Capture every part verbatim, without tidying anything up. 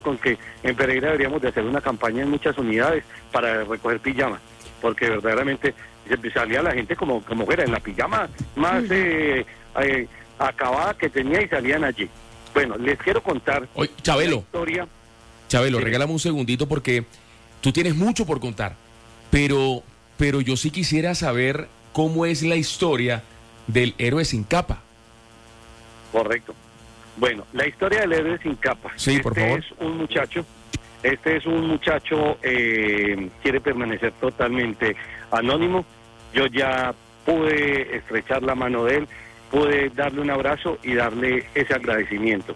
con que en Pereira deberíamos de hacer una campaña en muchas unidades para recoger pijamas, porque verdaderamente salía la gente como, como fuera, en la pijama más eh, eh, acabada que tenía y salían allí. Bueno, les quiero contar Oye, Chabelo, la historia. Chabelo, Sí. regálame un segundito porque tú tienes mucho por contar, pero, pero yo sí quisiera saber cómo es la historia del héroe sin capa. Correcto. Bueno, la historia del héroe sin capa. Sí, por este favor. es un muchacho, este es un muchacho, eh, quiere permanecer totalmente anónimo. Yo ya pude estrechar la mano de él, pude darle un abrazo y darle ese agradecimiento.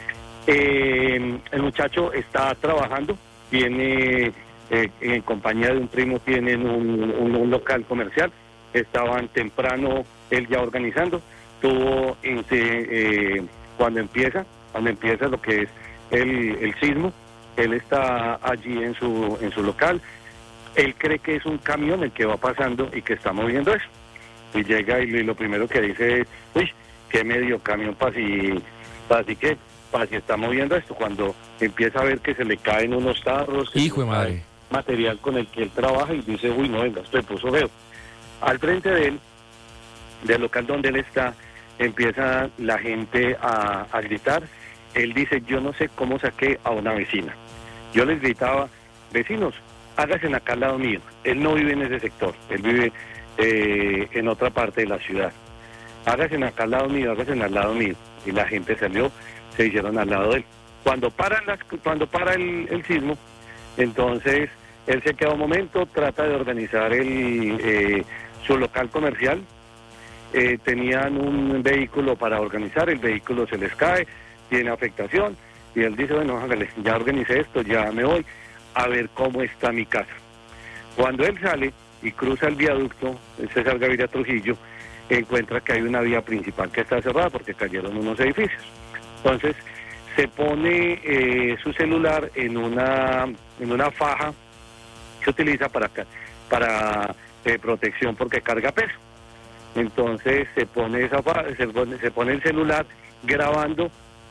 Eh, el muchacho está trabajando, tiene, eh, en compañía de un primo, tienen un, un, un local comercial, estaban temprano él ya organizando, tuvo en, eh, cuando empieza, cuando empieza lo que es el, el sismo, él está allí en su, en su local, él cree que es un camión el que va pasando y que está moviendo eso, y llega y lo primero que dice es, uy, qué medio camión para si, para si que, para si está moviendo esto, cuando empieza a ver que se le caen unos tarros, que Hijo de madre. material con el que él trabaja y dice, uy, no, venga, esto se puso feo. Al frente de él, del local donde él está, empieza la gente a, a gritar. Él dice, yo no sé cómo saqué a una vecina. Yo les gritaba, vecinos, háganse acá al lado mío. Él no vive en ese sector, él vive eh, en otra parte de la ciudad. Háganse acá al lado mío, háganse al lado mío. Y la gente salió, se hicieron al lado de él. Cuando para, las, cuando para el, el sismo, entonces él se queda un momento, trata de organizar el, eh, su local comercial. Eh, tenían un vehículo para organizar, el vehículo se les cae, tiene afectación, y él dice, bueno, hágale, ya organicé esto, ya me voy a ver cómo está mi casa. Cuando él sale y cruza el viaducto, el César Gaviria Trujillo, encuentra que hay una vía principal que está cerrada porque cayeron unos edificios. Entonces, se pone eh, su celular en una, en una faja que utiliza para, para eh, protección porque carga peso. Entonces se pone esa se pone, se pone el celular grabando,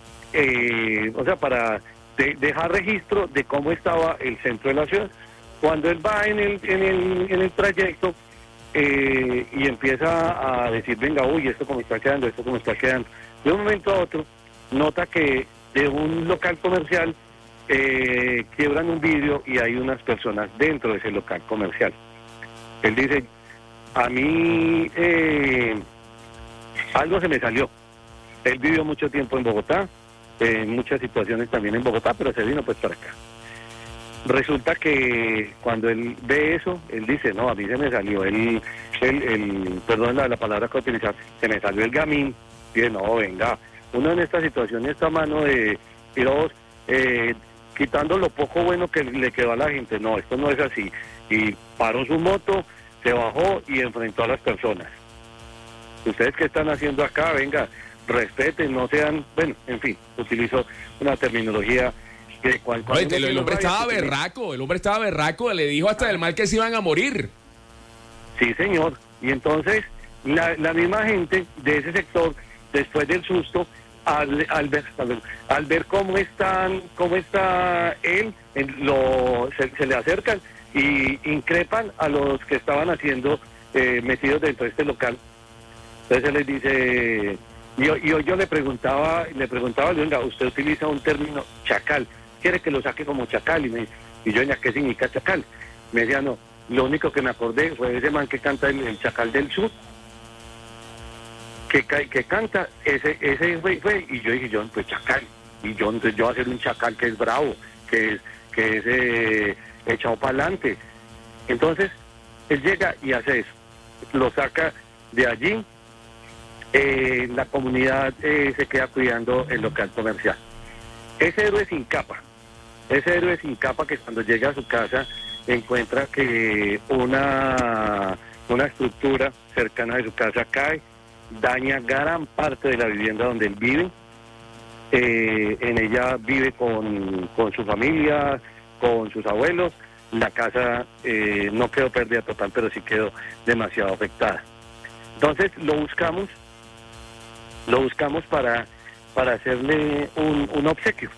eh, o sea, para de, dejar registro de cómo estaba el centro de la ciudad. Cuando él va en el en el, en el trayecto eh, y empieza a decir, venga, uy, esto como está quedando, esto como está quedando. De un momento a otro, nota que de un local comercial eh, quiebran un vidrio y hay unas personas dentro de ese local comercial. Él dice, a mí eh, algo se me salió. Él vivió mucho tiempo en Bogotá, en muchas situaciones también en Bogotá, pero se vino pues para acá. Resulta que cuando él ve eso, él dice, no, a mí se me salió el, el, el perdón la, la palabra que utilizar, se me salió el gamín. Dice, no, venga, uno en esta situación está a mano de tiros, eh, quitando lo poco bueno que le quedó a la gente. No, esto no es así. Y paró su moto, se bajó y enfrentó a las personas. ¿Ustedes qué están haciendo acá? Venga, respeten, no sean... Bueno, en fin, utilizó una terminología que... Cual, Oye, el, el hombre estaba berraco, el hombre estaba berraco, le dijo hasta del mal que se iban a morir. Sí, señor. Y entonces, la, la misma gente de ese sector, después del susto, al, al, ver, al ver cómo están, cómo está él, en lo, se, se le acercan y increpan a los que estaban haciendo eh, metidos dentro de este local. Entonces él les dice, yo, yo, yo le preguntaba, le preguntaba, venga, usted utiliza un término chacal, ¿quiere que lo saque como chacal? Y, me, y yo, ¿qué significa chacal? Me decía, no, lo único que me acordé fue ese man que canta el, el Chacal del Sur, que, que canta, ese, ese fue, fue, y yo dije, yo, pues chacal, y yo, entonces yo voy a hacer un chacal que es bravo, que es, que es eh, echado para adelante. Entonces, él llega y hace eso, lo saca de allí, eh, la comunidad eh, se queda cuidando el local comercial. Ese héroe sin capa, ese héroe sin capa que cuando llega a su casa encuentra que una, una estructura cercana de su casa cae, daña gran parte de la vivienda donde él vive. Eh, en ella vive con, con su familia, con sus abuelos. La casa eh, no quedó pérdida total, pero sí quedó demasiado afectada. Entonces lo buscamos, lo buscamos para, para hacerle un, un obsequio.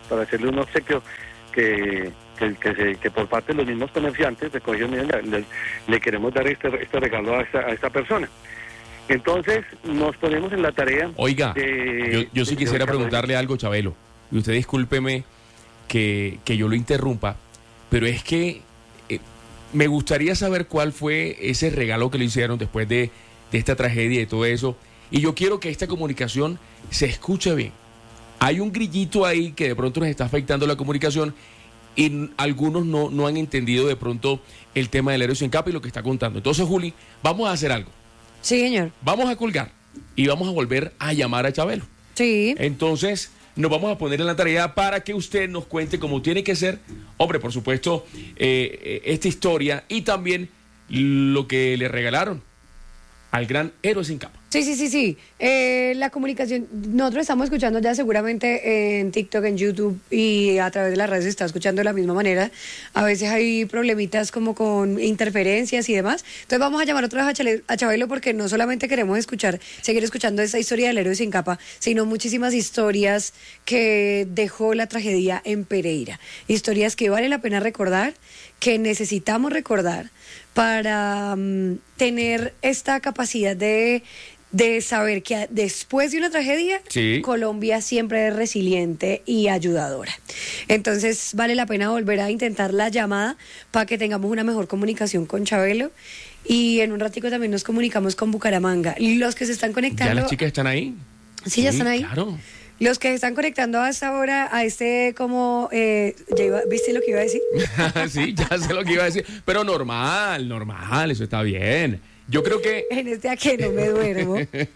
para hacerle un obsequio que, que, que, se, que por parte de los mismos comerciantes de Colegio Unión le, le, le queremos dar este, este regalo a esta, a esta persona. Entonces nos ponemos en la tarea. Oiga, de, yo, yo sí de, quisiera de, preguntarle algo, Chabelo, y usted discúlpeme que, que yo lo interrumpa, pero es que eh, me gustaría saber cuál fue ese regalo que le hicieron después de, de esta tragedia y todo eso, y yo quiero que esta comunicación se escuche bien. Hay un grillito ahí que de pronto nos está afectando la comunicación y algunos no, no han entendido de pronto el tema del héroe sin capa y lo que está contando. Entonces, Juli, vamos a hacer algo. Sí, señor. Vamos a colgar y vamos a volver a llamar a Chabelo. Sí. Entonces, nos vamos a poner en la tarea para que usted nos cuente cómo tiene que ser, hombre, por supuesto, eh, esta historia y también lo que le regalaron al gran héroe sin capa. Sí, sí, sí, sí. Eh, la comunicación, nosotros estamos escuchando ya seguramente en TikTok, en YouTube y a través de las redes se está escuchando de la misma manera. A veces hay problemitas como con interferencias y demás. Entonces vamos a llamar otra vez a, Chale, a Chabelo porque no solamente queremos escuchar, seguir escuchando esta historia del héroe sin capa, sino muchísimas historias que dejó la tragedia en Pereira. Historias que vale la pena recordar, que necesitamos recordar para um, tener esta capacidad de... de saber que después de una tragedia, sí, Colombia siempre es resiliente y ayudadora. Entonces vale la pena volver a intentar la llamada para que tengamos una mejor comunicación con Chabelo y en un ratico también nos comunicamos con Bucaramanga. Los que se están conectando... ¿Ya las chicas están ahí? Sí, sí, ya están ahí. Claro. Los que se están conectando hasta ahora a este como... Eh, ya iba, ¿viste lo que iba a decir? Sí, ya sé lo que iba a decir. Pero normal, normal, eso está bien. Yo creo que... En este a que no me duermo.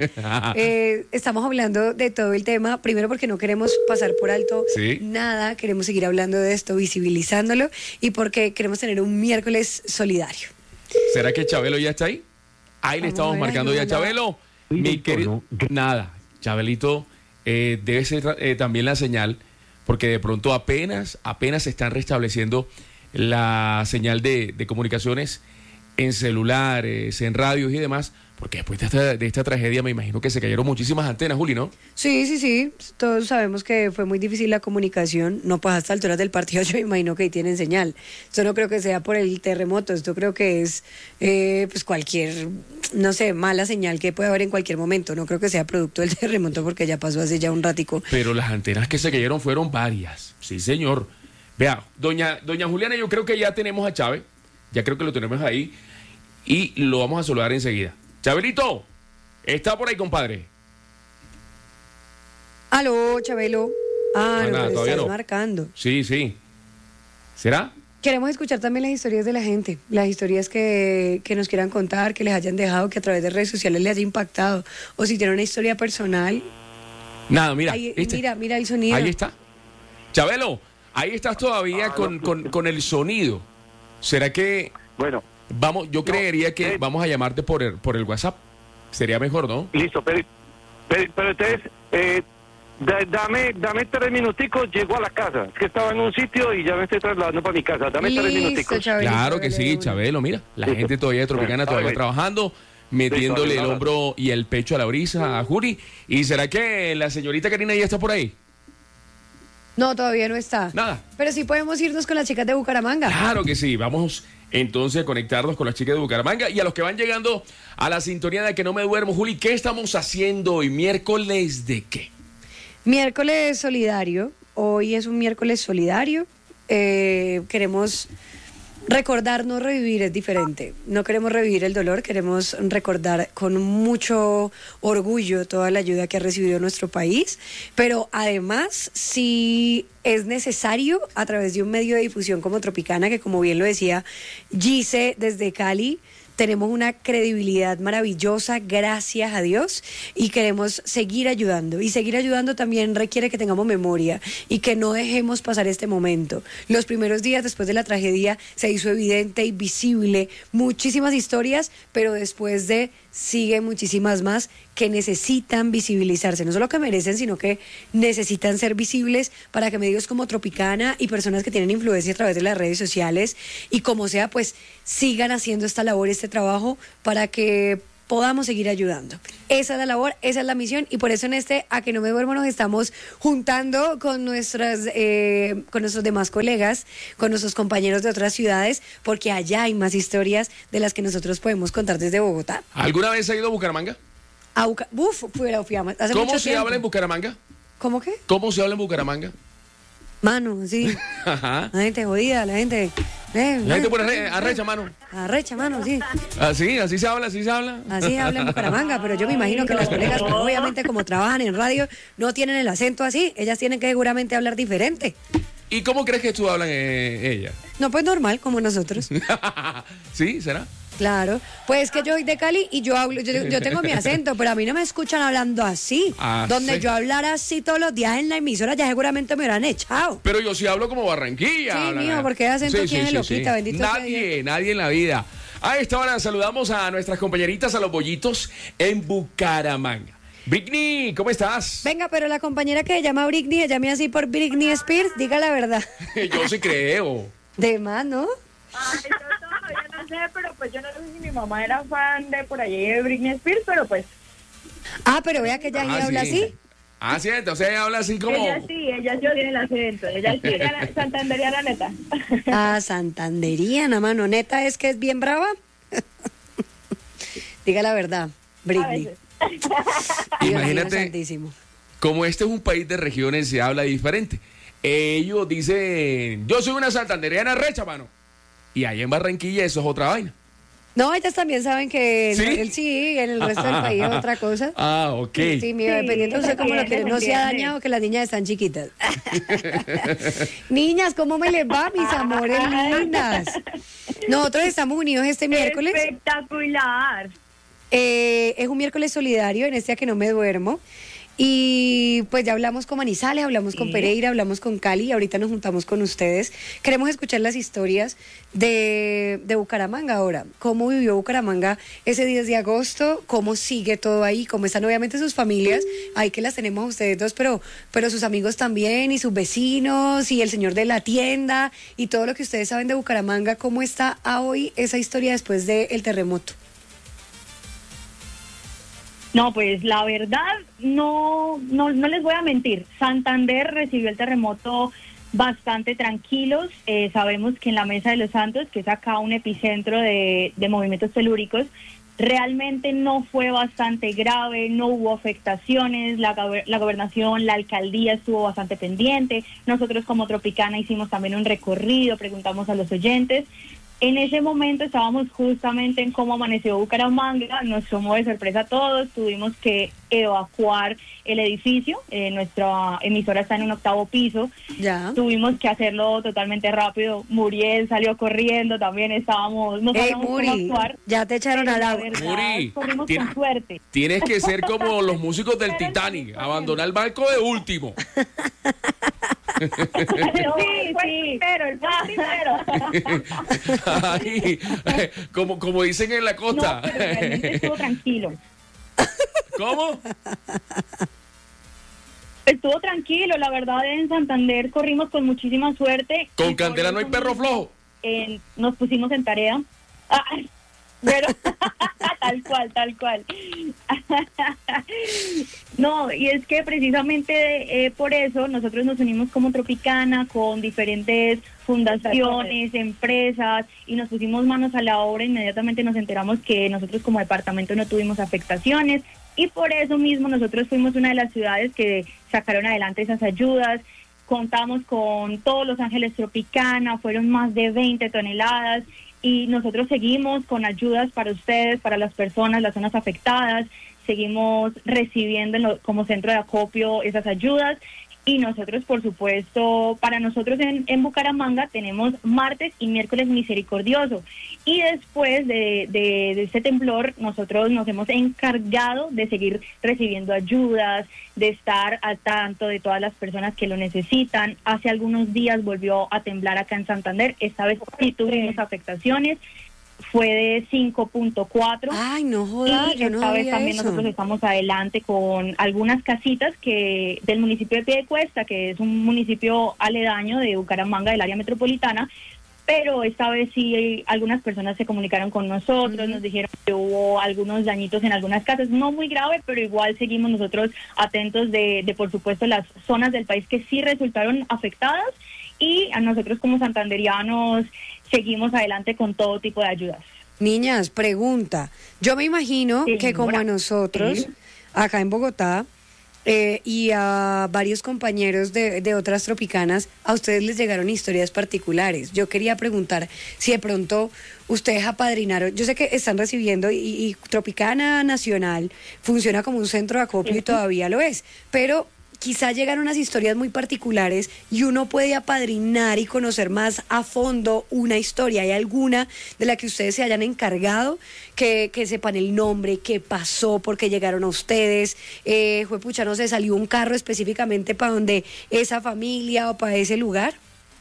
eh, estamos hablando de todo el tema, primero porque no queremos pasar por alto sí. nada, queremos seguir hablando de esto, visibilizándolo, y porque queremos tener un miércoles solidario. ¿Será que Chabelo ya está ahí? Ahí le estamos marcando ya a Chabelo. Mi querido... Nada, Chabelito, eh, debe ser eh, también la señal, porque de pronto apenas, apenas se están restableciendo la señal de, de comunicaciones en celulares, en radios y demás, porque después de esta, de esta tragedia me imagino que se cayeron muchísimas antenas, Juli, ¿no? Sí, sí, sí, todos sabemos que fue muy difícil la comunicación, no pues hasta alturas del partido yo me imagino que ahí tienen señal. Esto no creo que sea por el terremoto, esto creo que es eh, pues cualquier, no sé, mala señal que puede haber en cualquier momento, no creo que sea producto del terremoto porque ya pasó hace ya un ratico. Pero las antenas que se cayeron fueron varias, sí señor. Vea, doña, doña Juliana, yo creo que ya tenemos a Chávez. Ya creo que lo tenemos ahí y lo vamos a saludar enseguida. Chabelito, ¿está por ahí, compadre? Aló, Chabelo. Ah, Ah, no, nada, pero todavía estás no. marcando. Sí, sí. ¿Será? Queremos escuchar también las historias de la gente, las historias que, que nos quieran contar, que les hayan dejado, que a través de redes sociales les haya impactado, o si tienen una historia personal. Nada, mira. Ahí, ¿viste? mira, mira el sonido. Ahí está. Chabelo, ahí estás todavía Ah, con, no. con, con el sonido. ¿Será que Bueno, vamos? Yo creería que eh. vamos a llamarte por el, por el WhatsApp. Sería mejor, ¿no? listo, pero, pero, pero entonces, eh, da- dame, dame tres minuticos, llego a la casa. Es que estaba en un sitio y ya me estoy trasladando para mi casa. Dame tres Listo, minuticos. Chabelo, Claro que Chabelo, sí, de una. Chabelo, mira, la Listo. gente todavía de Tropicana Bueno, todavía bueno. trabajando, metiéndole Listo, el vale, hombro y el pecho a la brisa a Juli. ¿Y será que la señorita Karina ya está por ahí? No, todavía no está. Nada. Pero sí podemos irnos con las chicas de Bucaramanga. Claro que sí, vamos entonces a conectarnos con las chicas de Bucaramanga y a los que van llegando a la sintonía de Que No Me Duermo. Juli, ¿qué estamos haciendo hoy? ¿Miércoles de qué? Miércoles solidario. Hoy es un miércoles solidario. Eh, queremos recordar, no revivir, es diferente. No queremos revivir el dolor, queremos recordar con mucho orgullo toda la ayuda que ha recibido nuestro país. Pero además, si es necesario, a través de un medio de difusión como Tropicana, que como bien lo decía Gise desde Cali, tenemos una credibilidad maravillosa, gracias a Dios, y queremos seguir ayudando. Y seguir ayudando también requiere que tengamos memoria y que no dejemos pasar este momento. Los primeros días después de la tragedia se hizo evidente y visible muchísimas historias, pero después de siguen muchísimas más que necesitan visibilizarse, no solo que merecen, sino que necesitan ser visibles para que medios como Tropicana y personas que tienen influencia a través de las redes sociales y como sea, pues sigan haciendo esta labor, este trabajo, para que podamos seguir ayudando. Esa es la labor, esa es la misión, y por eso en este A que no me duermo nos estamos juntando con nuestras eh, con nuestros demás colegas, con nuestros compañeros de otras ciudades, porque allá hay más historias de las que nosotros podemos contar desde Bogotá. ¿Alguna vez ha ido a Bucaramanga? A Buca- Uf, fuera, fui a- hace ¿Cómo mucho se tiempo. habla en Bucaramanga? ¿Cómo qué? ¿Cómo se habla en Bucaramanga? Mano, sí. Ajá. La gente jodida, la gente... Eh, La gente eh, por arre- arrecha, mano. Arrecha, mano, sí. Así, así se habla, así se habla. Así habla en Bucaramanga, pero yo me imagino que las colegas, pues, obviamente como trabajan en radio, no tienen el acento así, ellas tienen que seguramente hablar diferente. ¿Y cómo crees que tú hablan eh, ella? No, pues normal, como nosotros. ¿Sí? ¿Será? Claro, pues que yo soy de Cali y yo hablo, yo, yo tengo mi acento, pero a mí no me escuchan hablando así. Ah, Donde sí. yo hablara así todos los días en la emisora, ya seguramente me hubieran echado. Pero yo sí hablo como Barranquilla. Sí, hablan- mijo, porque acento tiene loquita, bendito sea Nadie, nadie en la vida. A esta hora saludamos a nuestras compañeritas, a los bollitos en Bucaramanga. Britney, ¿cómo estás? Venga, pero la compañera que se llama Britney, se llame así por Britney Spears, diga la verdad. Yo sí creo. De más, ¿no? Ay, yo todavía no sé, pero pues yo no sé si mi mamá era fan de por allí de Britney Spears, pero pues Ah, pero vea que ella Ah, habla sí. así. Ah, sí, entonces ella habla así como... ella sí, ella sí tiene el acento, ella sí era santanderiana neta. Ah, santanderiana, mano. Neta es que es bien brava. Diga la verdad, A Britney. veces. Dios mío Imagínate, santísimo. como este es un país de regiones, se habla diferente. Ellos dicen, yo soy una santandereana recha, mano. Y ahí en Barranquilla eso es otra vaina. No, ellas también saben que ¿Sí? en el, sí, en el resto del país es otra cosa. Ah, ok. Sí, sí, mi dependiendo Sí, usted cómo lo se quiere. No se ha entiende. dañado que las niñas están chiquitas. Niñas, ¿cómo me les va, mis amores lindas? Nosotros estamos unidos este miércoles. Espectacular. Eh, es un miércoles solidario en este A que no me duermo. Y pues ya hablamos con Manizales, hablamos con Sí. Pereira, hablamos con Cali y ahorita nos juntamos con ustedes. Queremos escuchar las historias de, de Bucaramanga ahora. ¿Cómo vivió Bucaramanga ese diez de agosto? ¿Cómo sigue todo ahí? ¿Cómo están obviamente sus familias? Ahí que las tenemos a ustedes dos, pero, pero sus amigos también y sus vecinos y el señor de la tienda y todo lo que ustedes saben de Bucaramanga. ¿Cómo está hoy esa historia después del terremoto? No, pues la verdad, no, no, no les voy a mentir. Santander recibió el terremoto bastante tranquilos. Eh, sabemos que en la Mesa de los Santos, que es acá un epicentro de, de movimientos telúricos, realmente no fue bastante grave, no hubo afectaciones, la, gober- la gobernación, la alcaldía estuvo bastante pendiente. Nosotros como Tropicana hicimos también un recorrido, preguntamos a los oyentes. En ese momento estábamos justamente en cómo amaneció Bucaramanga, nos tomó de sorpresa a todos, tuvimos que evacuar el edificio, eh, nuestra emisora está en un octavo piso, Ya. tuvimos que hacerlo totalmente rápido, Muriel salió corriendo, también estábamos, no Ey, sabíamos cómo Muri, actuar. ya te echaron pero al la agua. verdad, Muri, corrimos tiene- con suerte. Tienes que ser como los músicos del Titanic, abandonar el barco de último. Sí, sí, pero el primero. Ay, como, como dicen en la No, costa. pero realmente estuvo tranquilo. ¿Cómo? Estuvo tranquilo, la verdad en Santander corrimos con muchísima suerte. Con Y por Candela no hay eso perro mismo, flojo. eh, nos pusimos en tarea. Ah, pero tal cual, tal cual. No, y es que precisamente eh, por eso nosotros nos unimos como Tropicana con diferentes fundaciones, empresas, y nos pusimos manos a la obra. Inmediatamente nos enteramos que nosotros como departamento no tuvimos afectaciones, y por eso mismo nosotros fuimos una de las ciudades que sacaron adelante esas ayudas. Contamos con todos Los Ángeles Tropicana, fueron más de veinte toneladas, y nosotros seguimos con ayudas para ustedes, para las personas, las zonas afectadas, seguimos recibiendo en lo- como centro de acopio esas ayudas. Y nosotros, por supuesto, para nosotros en, en Bucaramanga tenemos martes y miércoles misericordioso. Y después de, de, de este temblor, nosotros nos hemos encargado de seguir recibiendo ayudas, de estar al tanto de todas las personas que lo necesitan. Hace algunos días volvió a temblar acá en Santander. Esta vez sí tuvimos afectaciones. Fue de cinco punto cuatro. Ay, no jodas, Y yo no esta vez sabía también eso. nosotros estamos adelante con algunas casitas que del municipio de Piedecuesta, que es un municipio aledaño de Bucaramanga, del área metropolitana, pero esta vez sí algunas personas se comunicaron con nosotros, uh-huh. nos dijeron que hubo algunos dañitos en algunas casas, no muy grave, pero igual seguimos nosotros atentos de, de por supuesto, las zonas del país que sí resultaron afectadas, y a nosotros como santanderianos seguimos adelante con todo tipo de ayudas. Niñas, pregunta, yo me imagino sí, que como bueno, a nosotros, sí. acá en Bogotá, Eh, y a varios compañeros de, de otras tropicanas, a ustedes les llegaron historias particulares. Yo quería preguntar si de pronto ustedes apadrinaron, yo sé que están recibiendo y, y Tropicana Nacional funciona como un centro de acopio y todavía lo es, pero quizá llegan unas historias muy particulares y uno puede apadrinar y conocer más a fondo una historia. ¿Hay alguna de la que ustedes se hayan encargado? Que, que sepan el nombre, qué pasó, por qué llegaron a ustedes. Eh, juepucha, no sé, ¿salió un carro específicamente para donde esa familia o para ese lugar?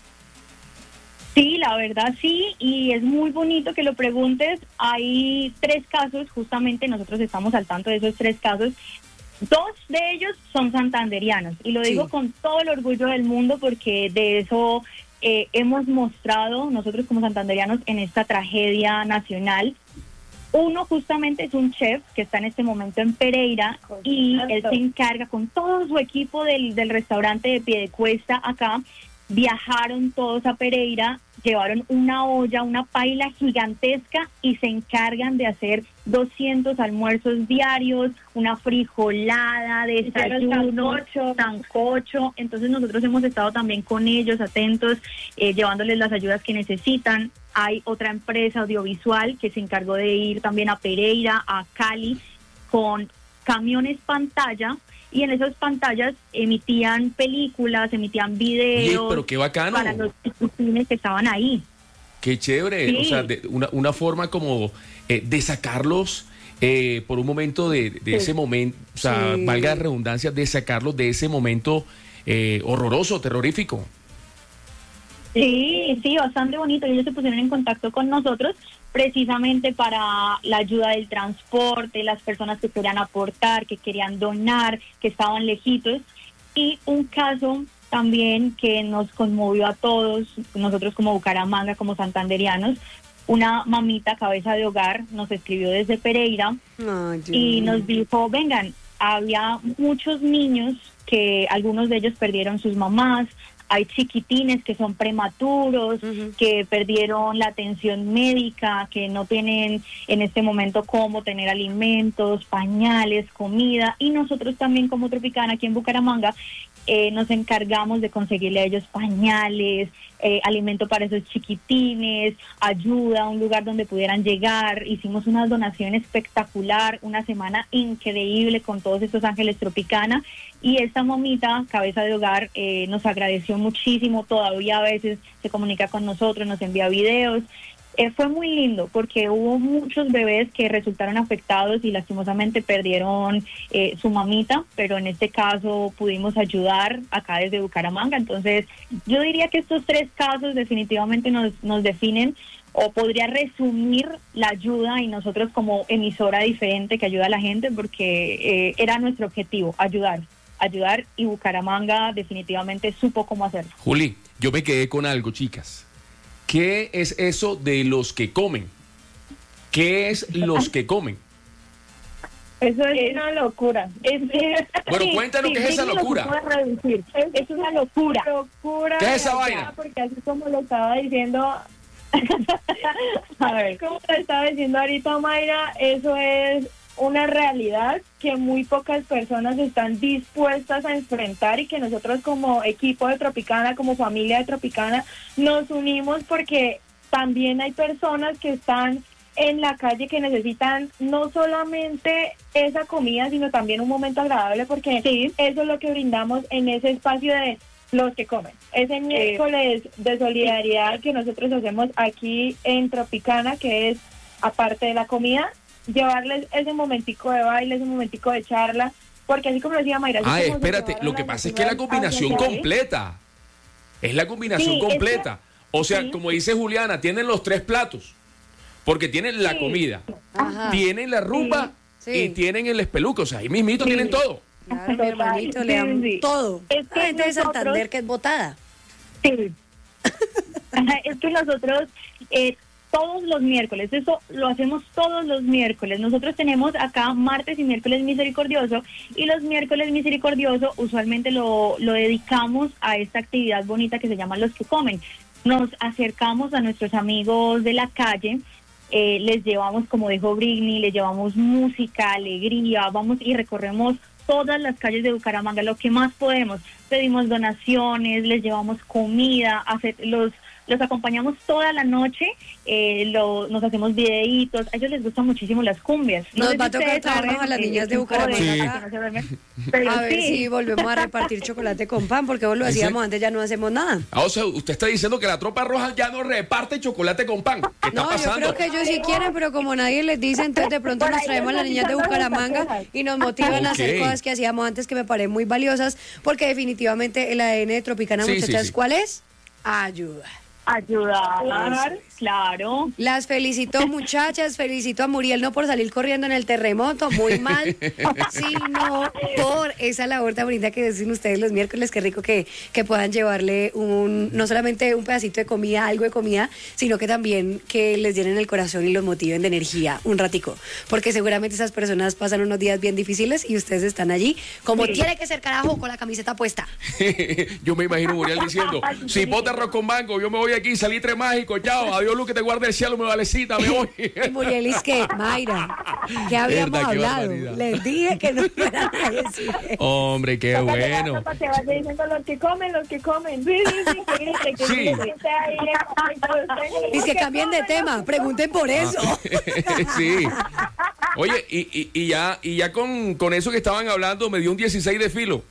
Sí, la verdad sí, y es muy bonito que lo preguntes. Hay tres casos, justamente nosotros estamos al tanto de esos tres casos. Dos de ellos son santanderianos, y lo digo sí. con todo el orgullo del mundo, porque de eso eh, hemos mostrado nosotros como santanderianos en esta tragedia nacional. Uno justamente es un chef que está en este momento en Pereira, y él se encarga con todo su equipo del, del restaurante de Piedecuesta acá. Viajaron todos a Pereira, llevaron una olla, una paila gigantesca, y se encargan de hacer doscientos almuerzos diarios, una frijolada, desayuno, sancocho. sancocho. Entonces nosotros hemos estado también con ellos atentos, eh, llevándoles las ayudas que necesitan. Hay otra empresa audiovisual que se encargó de ir también a Pereira, a Cali, con camiones pantalla, y en esas pantallas emitían películas, emitían videos. Oye, pero qué bacano. Para los cines que estaban ahí. Qué chévere, sí. O sea, de, una, una forma como eh, de sacarlos eh, por un momento de, de sí. ese momento, o sea, sí. valga la redundancia, de sacarlos de ese momento eh, horroroso, terrorífico. Sí, sí, bastante bonito. Ellos se pusieron en contacto con nosotros precisamente para la ayuda del transporte, las personas que querían aportar, que querían donar, que estaban lejitos. Y un caso también que nos conmovió a todos, nosotros como Bucaramanga, como santanderianos, una mamita cabeza de hogar nos escribió desde Pereira oh, y nos dijo, vengan, había muchos niños que algunos de ellos perdieron sus mamás, hay chiquitines que son prematuros, uh-huh. que perdieron la atención médica, que no tienen en este momento cómo tener alimentos, pañales, comida, y nosotros también como Tropicana aquí en Bucaramanga eh, nos encargamos de conseguirle a ellos pañales, eh, alimento para esos chiquitines, ayuda, un lugar donde pudieran llegar. Hicimos una donación espectacular, una semana increíble con todos estos ángeles Tropicana, y esta mamita, cabeza de hogar, eh, nos agradeció muchísimo, todavía a veces se comunica con nosotros, nos envía videos. Eh, fue muy lindo porque hubo muchos bebés que resultaron afectados y lastimosamente perdieron eh, su mamita, pero en este caso pudimos ayudar acá desde Bucaramanga. Entonces yo diría que estos tres casos definitivamente nos, nos definen, o podría resumir la ayuda, y nosotros como emisora diferente que ayuda a la gente, porque eh, era nuestro objetivo, ayudar, ayudar, y Bucaramanga definitivamente supo cómo hacerlo. Juli, yo me quedé con algo, chicas. ¿Qué es eso de los que comen? ¿Qué es los que comen? Eso es, es una locura. Es, es, bueno, sí, cuéntanos sí, qué es esa locura. Es, es una locura. locura ¿Qué es esa vaina? Porque así como lo estaba diciendo, a ver, como lo estaba diciendo ahorita Mayra, eso es una realidad que muy pocas personas están dispuestas a enfrentar, y que nosotros como equipo de Tropicana, como familia de Tropicana, nos unimos porque también hay personas que están en la calle que necesitan no solamente esa comida, sino también un momento agradable, porque sí, eso es lo que brindamos en ese espacio de los que comen. Ese miércoles de solidaridad que nosotros hacemos aquí en Tropicana, que es, aparte de la comida, llevarles ese momentico de baile, ese momentico de charla, porque así como decía Mayra... Ah, espérate, lo que pasa es que la combinación completa, es la combinación sí, completa. Es, o sea, sí, como dice Juliana, tienen los tres platos, porque tienen la sí, comida, ajá, tienen la rumba sí, y tienen el espeluque, o sea, ahí mismito sí, tienen todo. Claro, mi hermanito, le dan sí, todo. Es que la gente de Santander que es botada. Sí. Es que nosotros eh, todos los miércoles, eso lo hacemos todos los miércoles. Nosotros tenemos acá martes y miércoles misericordioso, y los miércoles misericordioso usualmente lo, lo dedicamos a esta actividad bonita que se llama Los que Comen. Nos acercamos a nuestros amigos de la calle, eh, les llevamos, como dijo Britney, les llevamos música, alegría, vamos y recorremos todas las calles de Bucaramanga, lo que más podemos. Pedimos donaciones, les llevamos comida, hacer, los los acompañamos toda la noche, eh, lo, nos hacemos videitos, a ellos les gustan muchísimo las cumbias. No Nos sé va si a tocar ustedes traernos saben, a las eh, niñas de el Bucaramanga tipo Sí. acá. que no se duermen, pero A ver sí. si volvemos a repartir chocolate con pan, porque vos lo ¿En hacíamos serio? antes, ya no hacemos nada. Ah, o sea, usted está diciendo que la tropa roja ya no reparte chocolate con pan. ¿Qué está No, yo pasando? creo que ellos sí quieren, pero como nadie les dice, entonces de pronto Por nos ahí traemos a las están niñas de usando nuestras Bucaramanga cosas. y nos motivan a hacer Ok. cosas que hacíamos antes que me parecen muy valiosas, porque definitivamente el A D N de Tropicana, Sí, sí, muchachas, sí. ¿cuál es? Ayuda. Ayudar, claro. Las felicito, muchachas, felicito a Muriel no por salir corriendo en el terremoto, muy mal, sino por esa labor tan bonita que hacen ustedes los miércoles. Qué rico que, que puedan llevarle un, no solamente un pedacito de comida, algo de comida, sino que también que les llenen el corazón y los motiven de energía un ratico, porque seguramente esas personas pasan unos días bien difíciles y ustedes están allí como Sí. tiene que ser, carajo, con la camiseta puesta. Yo me imagino Muriel diciendo, si bote arroz con mango, yo me voy aquí, salitre mágico, chao, adiós luz que te guarde el cielo, me valecita, me voy. Y Muriel es que, Mayra, ¿qué habíamos Verdad, qué hablado? barbaridad. Les dije que no fueran a decir. Hombre, qué Toca bueno. llevarlo para que vaya diciendo los que comen, los que comen. Sí, sí, sí, que grite, que Sí. grite ahí. Y que cambien de tema, pregunten por eso. Sí. Oye, y, y, y ya, y ya con, con eso que estaban hablando, me dio un dieciséis de filo.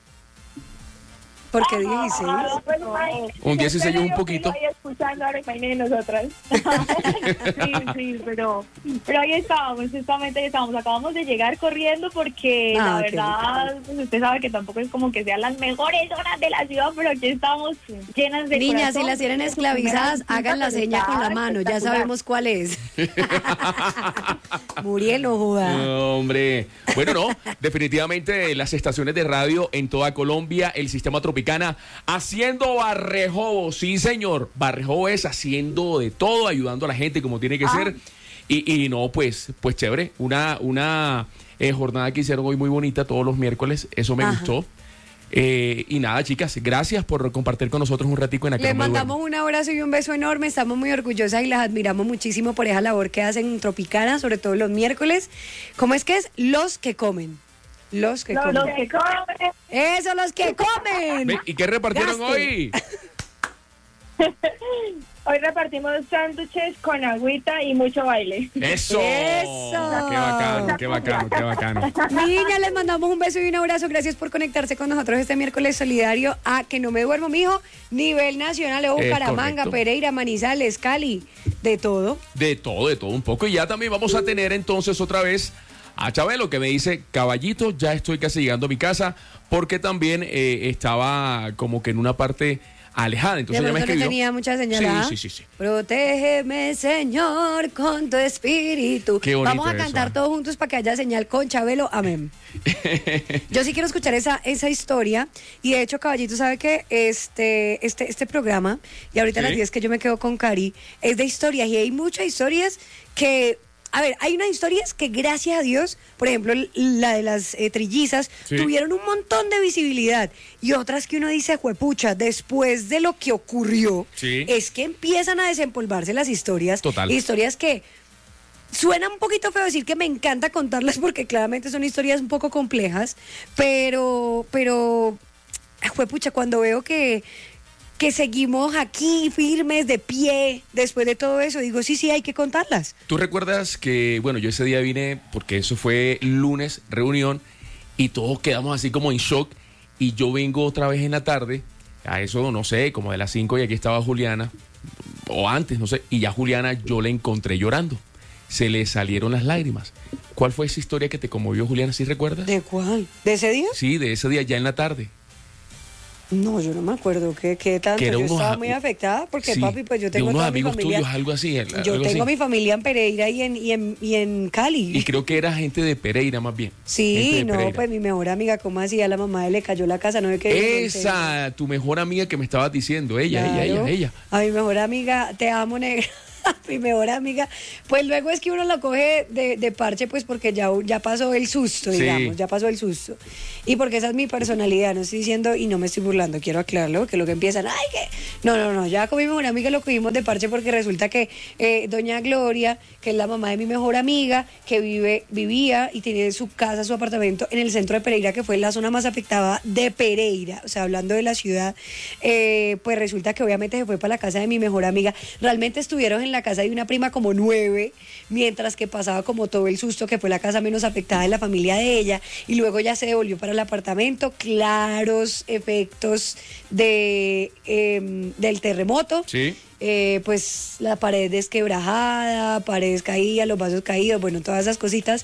¿Por qué dieciséis? Un dieciséis es un poquito. Ahí escuchando ahora imagínate nosotras. Sí, sí, pero, pero ahí estábamos, justamente ahí estábamos. Acabamos de llegar corriendo porque Ah, la qué verdad, pues usted sabe que tampoco es como que sean las mejores horas de la ciudad, pero aquí estamos llenas de Niñas, si corazón. las tienen esclavizadas, hagan la seña con la mano, ya sabemos cuál es. Muriel, no joda. No, hombre. Bueno, no, definitivamente las estaciones de radio en toda Colombia, el sistema Tropicana, haciendo barrejobo, sí señor, barrejobo es haciendo de todo, ayudando a la gente como tiene que ser. Y, y no, pues, pues chévere, una, una eh, jornada que hicieron hoy muy bonita todos los miércoles, eso me Ajá. gustó. Eh, y nada, chicas, gracias por compartir con nosotros un ratico en Aquí Les No Me Duermo. mandamos un abrazo y un beso enorme. Estamos muy orgullosas y las admiramos muchísimo por esa labor que hacen en Tropicana, sobre todo los miércoles. ¿Cómo es que es? Los que comen. Los que Los, comen. los que comen. Eso, los que comen. Ve, ¿y qué repartieron Gaste. hoy? Hoy repartimos sándwiches con agüita y mucho baile. ¡Eso! Eso. ¡Qué bacano, qué bacano, qué bacano! Niña, les mandamos un beso y un abrazo. Gracias por conectarse con nosotros este miércoles solidario a Que No Me Duermo, mijo. Nivel nacional, de Bucaramanga, correcto. Pereira, Manizales, Cali, de todo. De todo, de todo un poco. Y ya también vamos a tener entonces otra vez a Chabelo, que me dice, caballito, ya estoy casi llegando a mi casa, porque también eh, estaba como que en una parte alejada. Entonces De ya me pronto no escribió. tenía mucha señal. ¿ah? Sí, sí, sí, sí. Protégeme, Señor, con tu espíritu. Qué bonito Vamos a eso, cantar ¿ah? todos juntos para que haya señal con Chabelo. Amén. Yo sí quiero escuchar esa, esa historia. Y de hecho, caballito, sabe que este, este, este programa, y ahorita a las Sí. diez que yo me quedo con Cari, es de historias. Y hay muchas historias que. A ver, hay unas historias que gracias a Dios, por ejemplo, l- la de las eh, trillizas, Sí. tuvieron un montón de visibilidad. Y otras que uno dice, juepucha, después de lo que ocurrió, Sí. es que empiezan a desempolvarse las historias. Total. Historias que suena un poquito feo decir que me encanta contarlas porque claramente son historias un poco complejas, pero, pero, juepucha, cuando veo que que seguimos aquí firmes, de pie, después de todo eso, digo, sí, sí, hay que contarlas. ¿Tú recuerdas que, bueno, yo ese día vine, porque eso fue lunes, reunión, y todos quedamos así como en shock, y yo vengo otra vez en la tarde, a eso, no sé, como de las cinco, y aquí estaba Juliana, o antes, no sé, y ya Juliana yo la encontré llorando. Se le salieron las lágrimas. ¿Cuál fue esa historia que te conmovió, Juliana? ¿Sí recuerdas? ¿De cuál? ¿De ese día? Sí, de ese día ya en la tarde. No, yo no me acuerdo qué, qué tanto. Que era yo unos estaba a- muy afectada porque, Sí, papi, pues yo de tengo unos toda amigos mi familia. tuyos, algo así. el- Yo algo tengo así. mi familia en Pereira y en, y en, y en, Cali. Y creo que era gente de Pereira más bien. Gente Sí, de no, Pereira. pues mi mejor amiga, ¿cómo hacía? La mamá de le cayó la casa, no ve que... Esa, tu mejor amiga que me estabas diciendo, ella, ella, Claro. ella, ella. A mi mejor amiga, te amo, negra. Mi mejor amiga, pues luego es que uno lo coge de, de parche, pues porque ya, ya pasó el susto, Sí. digamos, ya pasó el susto. Y porque esa es mi personalidad, no estoy diciendo, y no me estoy burlando, quiero aclararlo, que lo que empiezan, ay, que... No, no, no, ya con mi mejor amiga lo cogimos de parche porque resulta que eh, doña Gloria, que es la mamá de mi mejor amiga, que vive, vivía y tiene su casa, su apartamento en el centro de Pereira, que fue la zona más afectada de Pereira, o sea, hablando de la ciudad, eh, pues resulta que obviamente se fue para la casa de mi mejor amiga. Realmente estuvieron en la casa de una prima como nueve, mientras que pasaba como todo el susto, que fue la casa menos afectada de la familia de ella, y luego ya se devolvió para el apartamento. Claros efectos de eh, del terremoto. Sí. Eh, pues la pared desquebrajada, paredes caídas, los vasos caídos, bueno, todas esas cositas.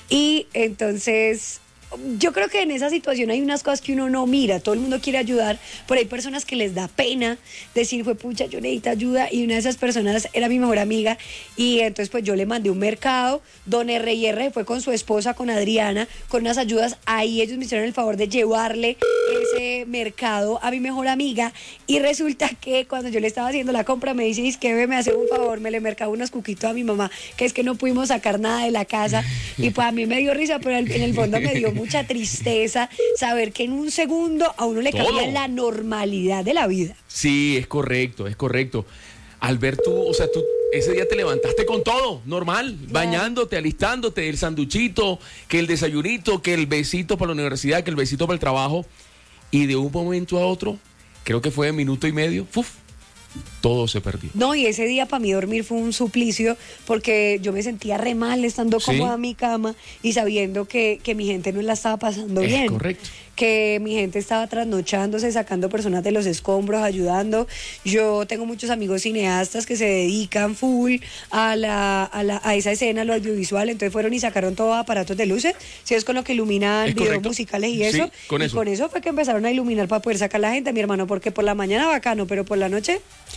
Y entonces yo creo que en esa situación hay unas cosas que uno no mira, todo el mundo quiere ayudar, pero hay personas que les da pena decir, fue pucha, yo necesito ayuda, y una de esas personas era mi mejor amiga, y entonces pues yo le mandé un mercado, don R y R fue con su esposa, con Adriana, con unas ayudas, ahí ellos me hicieron el favor de llevarle ese mercado a mi mejor amiga, y resulta que cuando yo le estaba haciendo la compra me dice, es que me hace un favor, me le mercaba unos cuquitos a mi mamá, que es que no pudimos sacar nada de la casa, y pues a mí me dio risa, pero en el fondo me dio mucha tristeza saber que en un segundo a uno le Todo. cambia la normalidad de la vida. Sí, es correcto, es correcto. Al ver tú, o sea, tú ese día te levantaste con todo, normal, bañándote, alistándote, el sanduchito, que el desayunito, que el besito para la universidad, que el besito para el trabajo, y de un momento a otro, creo que fue de minuto y medio, ¡fuf! Todo se perdió. No, y ese día para mí dormir fue un suplicio porque yo me sentía re mal estando Sí. cómoda en mi cama y sabiendo que, que mi gente no la estaba pasando Es bien. correcto. Que mi gente estaba trasnochándose, sacando personas de los escombros, ayudando. Yo tengo muchos amigos cineastas que se dedican full a la, a, la, a esa escena, a lo audiovisual, entonces fueron y sacaron todos aparatos de luces, si es con lo que iluminan Es videos correcto. musicales y Sí, eso. con y eso. con eso fue que empezaron a iluminar para poder sacar la gente, mi hermano, porque por la mañana bacano, pero por la noche...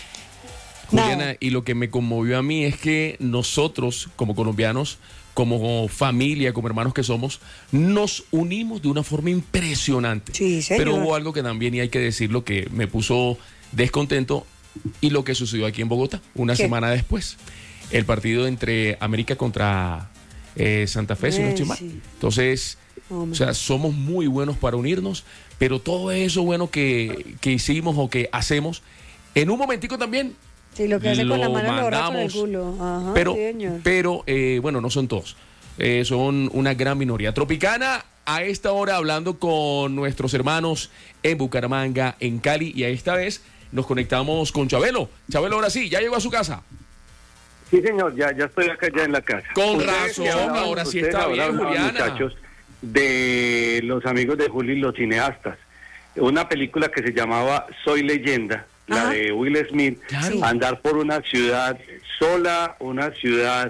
Juliana, nada. y lo que me conmovió a mí es que nosotros, como colombianos, como familia, como hermanos que somos, nos unimos de una forma impresionante. Sí, señor. Pero hubo algo que también, y hay que decirlo, que me puso descontento, y lo que sucedió aquí en Bogotá, una ¿Qué? semana después. El partido entre América contra eh, Santa Fe, si no Eh, estoy mal. sí. Entonces, Hombre. o sea, somos muy buenos para unirnos, pero todo eso bueno que, que hicimos o que hacemos, en un momentico también... Sí, lo que hace con la lo mano lo ahorra con el mandamos, culo. Ajá, pero, sí, señor. pero eh, bueno, no son todos. Eh, son una gran minoría. Tropicana, a esta hora hablando con nuestros hermanos en Bucaramanga, en Cali, y a esta vez nos conectamos con Chabelo. Chabelo, ahora sí, ya llegó a su casa. Sí, señor, ya, ya estoy acá ya en la casa. Con Ustedes razón, que hablaban- ahora sí ustedes está ahora bien, hablaban, Juliana. muchachos, de los amigos de Juli, los cineastas. Una película que se llamaba Soy Leyenda, la Ajá. de Will Smith, Claro. andar por una ciudad sola, una ciudad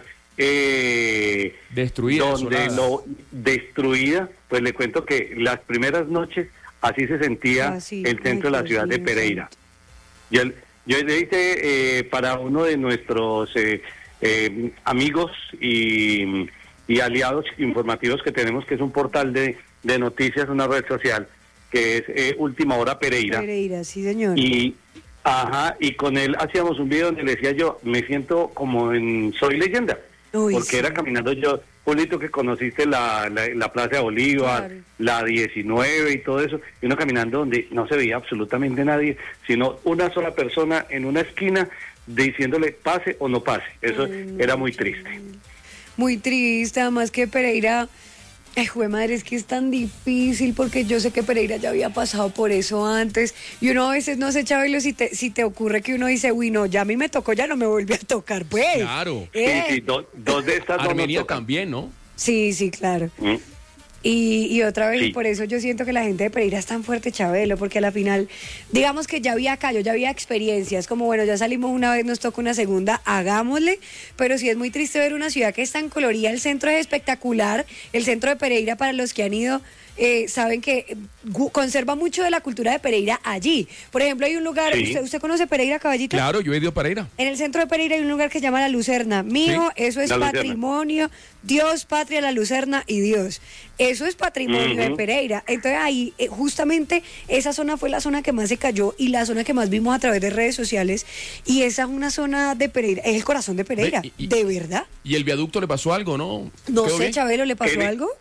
eh, Destruida, donde desolada. lo destruida. Pues le cuento que las primeras noches así se sentía Ah, sí. el centro Ay, de la Dios ciudad de mío, Pereira. santo. Yo, yo le hice eh, para uno de nuestros eh, eh, amigos y, y aliados informativos que tenemos, que es un portal de, de noticias, una red social, que es eh, Última Hora Pereira. Pereira, sí, señor. Y, ajá, y con él hacíamos un video donde le decía yo, me siento como en Soy Leyenda. Uy, porque sí. era caminando yo, Julito, que conociste la, la, la Plaza de Bolívar, Claro. la diecinueve y todo eso, y uno caminando donde no se veía absolutamente nadie, sino una sola persona en una esquina diciéndole pase o no pase. Eso Ay, no, era muy qué triste. mal. Muy triste, además que Pereira, ay, jue madre, es que es tan difícil porque yo sé que Pereira ya había pasado por eso antes y uno a veces no sé, Chabelo, si te, si te ocurre que uno dice, uy, no, ya a mí me tocó, ya no me volvió a tocar, pues. Claro. Eh, Sí, sí, do- dos de estas no nos Armenia tocan. también, ¿no? sí, sí, claro. ¿Mm? Y, y otra vez, Sí. por eso yo siento que la gente de Pereira es tan fuerte, Chabelo, porque a la final, digamos que ya había callo, ya había experiencias, como bueno, ya salimos una vez, nos toca una segunda, hagámosle, pero sí es muy triste ver una ciudad que es tan colorida, el centro es espectacular, el centro de Pereira, para los que han ido, eh, saben que eh, gu- conserva mucho de la cultura de Pereira allí. Por ejemplo, hay un lugar, Sí. ¿usted, usted conoce Pereira, Caballito? Claro, yo he ido a Pereira. En el centro de Pereira hay un lugar que se llama La Lucerna. Mijo, Sí, eso es La Lucerna. patrimonio, Dios, patria, La Lucerna y Dios. Eso es patrimonio de Ujú. Pereira. Entonces ahí, eh, justamente, esa zona fue la zona que más se cayó y la zona que más vimos a través de redes sociales. Y esa es una zona de Pereira, es el corazón de Pereira. Ve, y- y- ¿De verdad? ¿Y el viaducto le pasó algo, no? No ¿Quedó sé, bien? Chabelo, ¿le pasó ¿Qué le- algo?